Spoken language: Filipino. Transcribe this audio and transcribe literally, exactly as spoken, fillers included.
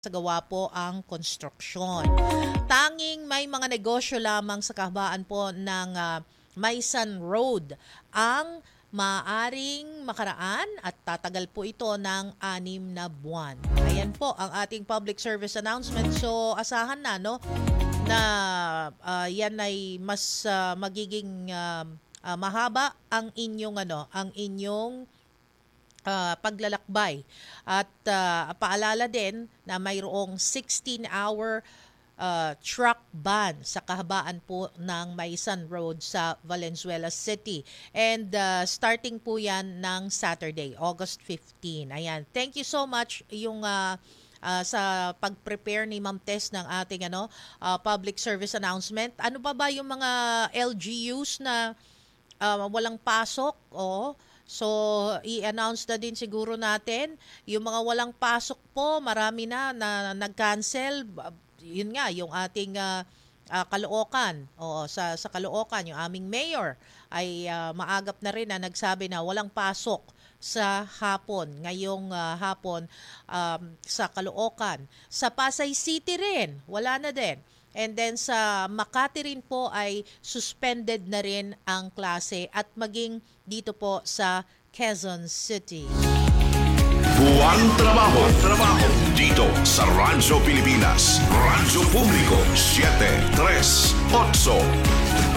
sa gawa po ang konstruksyon. Tanging may mga negosyo lamang sa kahabaan po ng uh, Maysan Road ang maaring makaraan at tatagal po ito ng anim na buwan. Ayan po ang ating public service announcement. So asahan na no na uh, yan ay mas uh, magiging uh, uh, mahaba ang inyong ano, ang inyong Uh, paglalakbay. At uh, paalala din na mayroong sixteen hour uh, truck ban sa kahabaan po ng Maysan Road sa Valenzuela City. And uh, starting po yan ng Saturday, August fifteenth. Ayan. Thank you so much yung uh, uh, sa pag-prepare ni Ma'am Tess ng ating ano, uh, public service announcement. Ano pa ba yung mga L G Us na uh, walang pasok? O so, i-announce na din siguro natin. Yung mga walang pasok po, marami na na nag-cancel. Yun nga, yung ating uh, uh, Caloocan. Oo, sa, sa Caloocan, yung aming mayor ay uh, maagap na rin na nagsabi na walang pasok sa hapon. Ngayong uh, hapon um, sa Caloocan. Sa Pasay City rin, wala na din. And then sa Makati rin po ay suspended na rin ang klase at maging dito po sa Quezon City. Buwang trabaho, trabaho dito sa Radyo Pilipinas. Radyo Publiko siete tres otso.